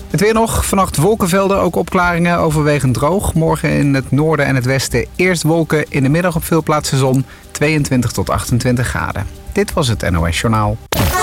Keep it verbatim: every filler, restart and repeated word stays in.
Het weer nog. Vannacht wolkenvelden, ook opklaringen, overwegend droog. Morgen in het noorden en het westen eerst wolken, in de middag op veel plaatsen zon. tweeëntwintig tot achtentwintig graden. Dit was het N O S Journaal.